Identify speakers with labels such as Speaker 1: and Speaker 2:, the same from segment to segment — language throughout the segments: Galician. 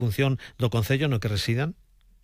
Speaker 1: función do Concello no que residan?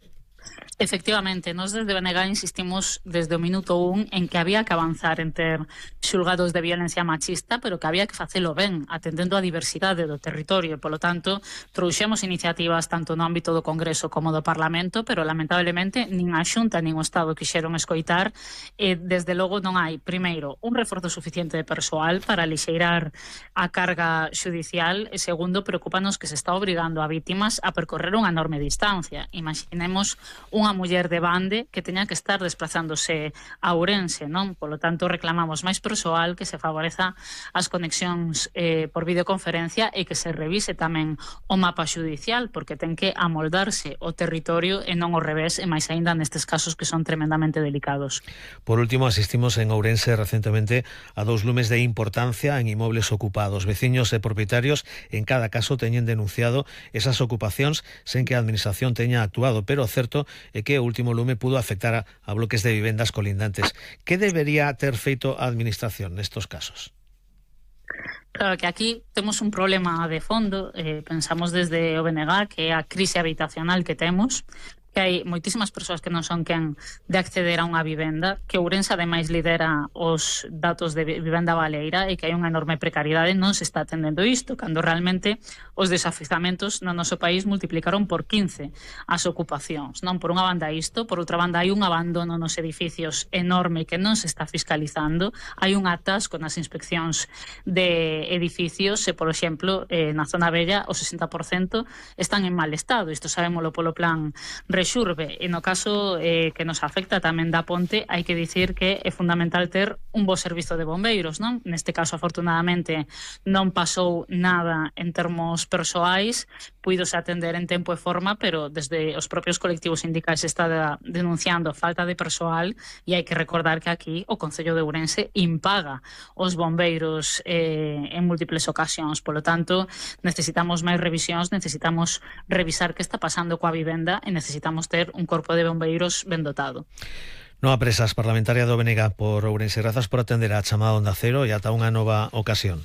Speaker 2: Efectivamente, nós desde BNG insistimos desde o minuto 1 en que había que avanzar en ter xulgados de violencia machista, pero que había que facelo ben, atendendo a diversidade do territorio. Polo tanto, trouxemos iniciativas tanto no ámbito do Congreso como do Parlamento, pero lamentablemente nin a Xunta nin o Estado quixeron escoitar, e desde logo non hai, primeiro, un reforzo suficiente de persoal para lixeirar a carga xudicial, e segundo, preocupanos que se está obrigando a vítimas a percorrer unha enorme distancia. Imaginemos unha muller de Bande que teña que estar desplazándose a Ourense, non? Polo tanto, reclamamos máis persoal, que se favoreza as conexións por videoconferencia e que se revise tamén o mapa xudicial, porque ten que amoldarse o territorio e non ao revés, e máis aínda nestes casos que son tremendamente delicados.
Speaker 1: Por último, asistimos en Ourense recentemente a 2 lumes de importancia en inmobles ocupados. Veciños e propietarios en cada caso teñen denunciado esas ocupacións sen que a administración teña actuado, pero o certo é que o último lume pudo afectar a bloques de vivendas colindantes. Que debería ter feito a administración nestos casos?
Speaker 2: Claro que aquí temos un problema de fondo, pensamos desde o BNG que é a crise habitacional que temos, que hai moitísimas persoas que non son quen de acceder a unha vivenda, que Ourense ademais lidera os datos de vivenda baleira e que hai unha enorme precariedade, non se está atendendo isto, cando realmente os desafizamentos no noso país multiplicaron por 15 as ocupacións, non? Por unha banda isto, por outra banda hai un abandono nos edificios enorme que non se está fiscalizando, hai un atasco nas inspeccións de edificios e, por exemplo, na zona bella o 60% están en mal estado, isto sabémolo polo plan Rexurbe, e no caso que nos afecta tamén da Ponte, hai que dicir que é fundamental ter un bo servizo de bombeiros, non? Neste caso, afortunadamente, non pasou nada en termos persoais, puídose atender en tempo e forma, pero desde os propios colectivos sindicais se está denunciando falta de persoal, e hai que recordar que aquí o Concello de Ourense impaga os bombeiros en múltiples ocasións. Polo tanto, necesitamos máis revisións, necesitamos revisar que está pasando coa vivenda e necesitamos ter un corpo de bombeiros ben dotado.
Speaker 1: Noa Presas, parlamentaria do BNG por Ourense, grazas por atender a chamada Onda Cero e ata unha nova ocasión.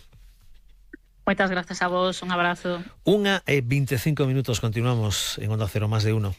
Speaker 2: Moitas grazas a vos, un abrazo.
Speaker 1: 1:25 minutos, continuamos en Onda Cero, más de uno.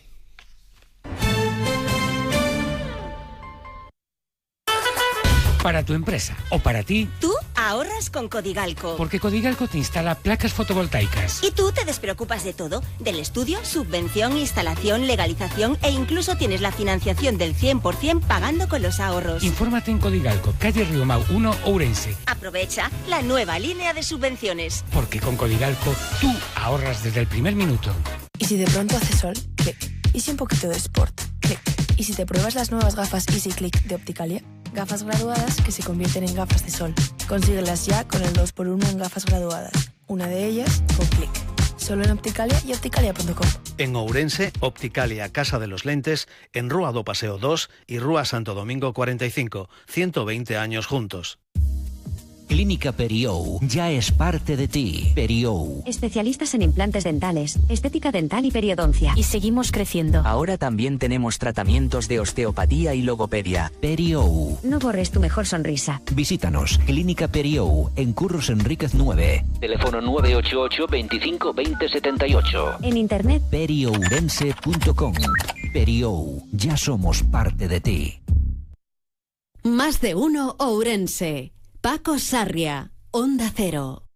Speaker 3: Para tu empresa o para ti.
Speaker 4: Tú ahorras con Codigalco.
Speaker 3: Porque Codigalco te instala placas fotovoltaicas.
Speaker 4: Y tú te despreocupas de todo, del estudio, subvención, instalación, legalización e incluso tienes la financiación del 100% pagando con los ahorros.
Speaker 3: Infórmate en Codigalco, calle Riomau 1, Ourense.
Speaker 4: Aprovecha la nueva línea de subvenciones.
Speaker 3: Porque con Codigalco tú ahorras desde el primer minuto.
Speaker 5: ¿Y si de pronto hace sol? Clic. ¿Y si un poquito de sport? Clic. ¿Y si te pruebas las nuevas gafas Easy Click de Opticalia? Gafas graduadas que se convierten en gafas de sol. Consíguelas ya con el 2x1 en gafas graduadas. Una de ellas con Click. Solo en Opticalia y opticalia.com.
Speaker 1: En Ourense, Opticalia Casa de los Lentes, en Rúa do Paseo 2 y Rúa Santo Domingo 45. 120 años juntos.
Speaker 6: Clínica Periou ya es parte de ti. Periou.
Speaker 7: Especialistas en implantes dentales, estética dental y periodoncia.
Speaker 8: Y seguimos creciendo.
Speaker 6: Ahora también tenemos tratamientos de osteopatía y logopedia. Periou.
Speaker 7: No borres tu mejor sonrisa.
Speaker 6: Visítanos. Clínica Periou, en Curros Enríquez 9.
Speaker 9: Teléfono 988 25 20 78.
Speaker 7: En internet.
Speaker 6: periourense.com. Periou. Ya somos parte de ti.
Speaker 10: Más de uno Ourense. Paco Sarria, Onda Cero.